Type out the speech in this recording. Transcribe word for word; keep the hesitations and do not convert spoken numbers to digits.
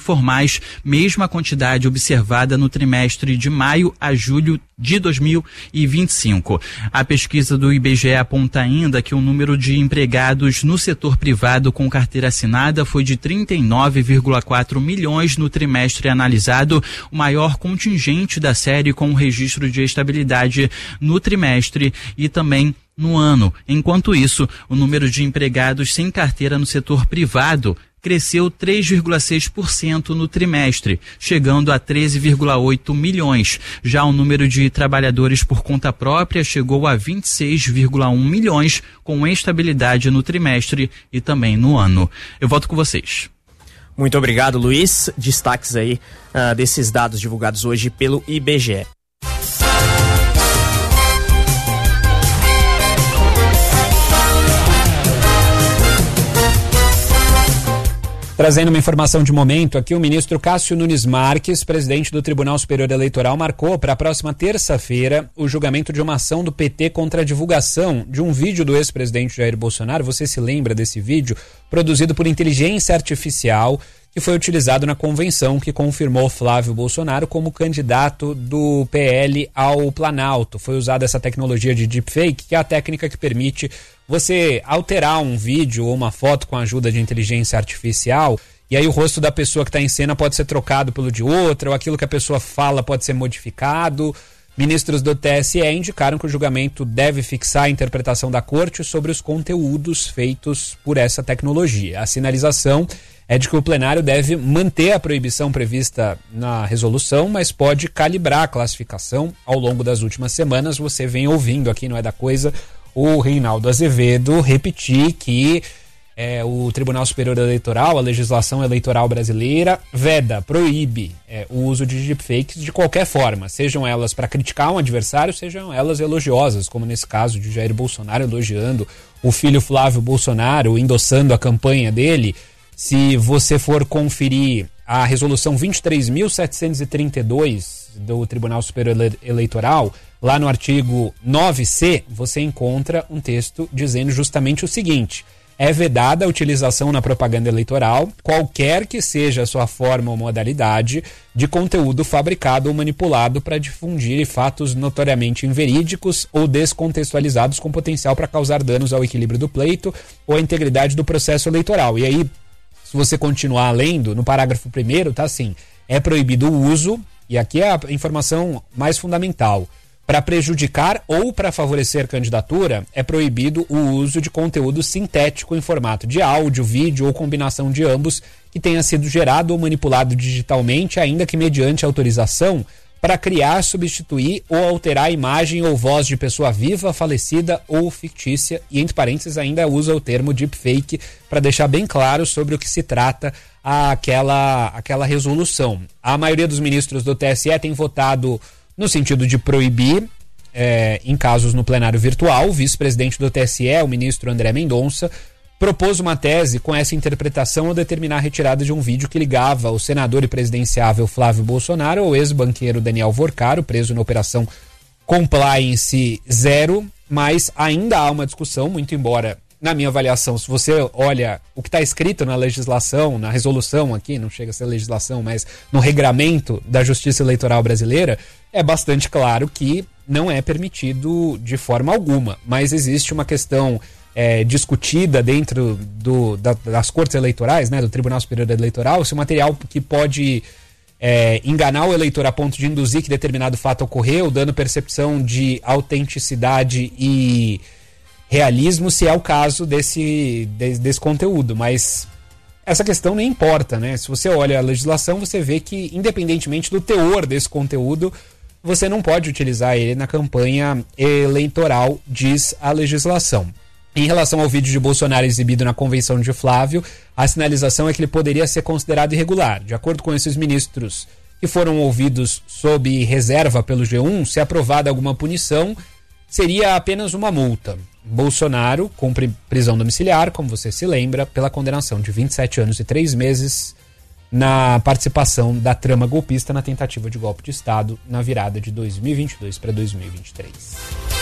informais, mesma quantidade observada no trimestre de maio a julho de dois mil e vinte e cinco. A pesquisa do I B G E aponta ainda que o número de empregados no setor privado com carteira assinada foi de trinta e nove vírgula quatro milhões no trimestre analisado, o maior contingente da série com o registro de estabilidade no trimestre e também no ano. Enquanto isso, o número de empregados sem carteira no setor privado cresceu três vírgula seis por cento no trimestre, chegando a treze vírgula oito milhões. Já o número de trabalhadores por conta própria chegou a vinte e seis vírgula um milhões, com estabilidade no trimestre e também no ano. Eu volto com vocês. Muito obrigado, Luiz. Destaques aí uh, desses dados divulgados hoje pelo I B G E. Trazendo uma informação de momento aqui, o ministro Cássio Nunes Marques, presidente do Tribunal Superior Eleitoral, marcou para a próxima terça-feira o julgamento de uma ação do P T contra a divulgação de um vídeo do ex-presidente Jair Bolsonaro. Você se lembra desse vídeo? Produzido por inteligência artificial, que foi utilizado na convenção que confirmou Flávio Bolsonaro como candidato do P L ao Planalto. Foi usada essa tecnologia de deepfake, que é a técnica que permite você alterar um vídeo ou uma foto com a ajuda de inteligência artificial, e aí o rosto da pessoa que está em cena pode ser trocado pelo de outra, ou aquilo que a pessoa fala pode ser modificado. Ministros do T S E indicaram que o julgamento deve fixar a interpretação da corte sobre os conteúdos feitos por essa tecnologia. A sinalização é de que o plenário deve manter a proibição prevista na resolução, mas pode calibrar a classificação. Ao longo das últimas semanas, você vem ouvindo aqui, não é da coisa, o Reinaldo Azevedo repetir que é, o Tribunal Superior Eleitoral, a legislação eleitoral brasileira, veda, proíbe é, o uso de deepfakes de qualquer forma, sejam elas para criticar um adversário, sejam elas elogiosas, como nesse caso de Jair Bolsonaro elogiando o filho Flávio Bolsonaro, endossando a campanha dele. Se você for conferir a resolução vinte e três mil setecentos e trinta e dois do Tribunal Superior Eleitoral, lá no artigo nove C, você encontra um texto dizendo justamente o seguinte: é vedada a utilização na propaganda eleitoral, qualquer que seja a sua forma ou modalidade, de conteúdo fabricado ou manipulado para difundir fatos notoriamente inverídicos ou descontextualizados com potencial para causar danos ao equilíbrio do pleito ou à integridade do processo eleitoral. E aí, se você continuar lendo, no parágrafo primeiro, tá assim: é proibido o uso, e aqui é a informação mais fundamental, para prejudicar ou para favorecer candidatura, é proibido o uso de conteúdo sintético em formato de áudio, vídeo ou combinação de ambos que tenha sido gerado ou manipulado digitalmente, ainda que mediante autorização, para criar, substituir ou alterar a imagem ou voz de pessoa viva, falecida ou fictícia, e entre parênteses ainda usa o termo deepfake para deixar bem claro sobre o que se trata aquela, aquela resolução. A maioria dos ministros do T S E tem votado no sentido de proibir, é, em casos no plenário virtual. O vice-presidente do T S E, o ministro André Mendonça, propôs uma tese com essa interpretação ao determinar a retirada de um vídeo que ligava o senador e presidenciável Flávio Bolsonaro ao ex-banqueiro Daniel Vorcaro, preso na operação Compliance Zero, mas ainda há uma discussão, muito embora, na minha avaliação, se você olha o que está escrito na legislação, na resolução aqui, não chega a ser legislação, mas no regramento da Justiça Eleitoral brasileira, é bastante claro que não é permitido de forma alguma, mas existe uma questão É, discutida dentro do, da, das cortes eleitorais, né, do Tribunal Superior Eleitoral, se o material que pode é, enganar o eleitor a ponto de induzir que determinado fato ocorreu, dando percepção de autenticidade e realismo, se é o caso desse, desse, desse conteúdo, mas essa questão nem importa, né? Se você olha a legislação, você vê que, independentemente do teor desse conteúdo, você não pode utilizar ele na campanha eleitoral, diz a legislação. Em relação ao vídeo de Bolsonaro exibido na convenção de Flávio, a sinalização é que ele poderia ser considerado irregular. De acordo com esses ministros que foram ouvidos sob reserva pelo G um, se aprovada alguma punição, seria apenas uma multa. Bolsonaro cumpre prisão domiciliar, como você se lembra, pela condenação de vinte e sete anos e três meses na participação da trama golpista na tentativa de golpe de Estado na virada de dois mil e vinte e dois para dois mil e vinte e três.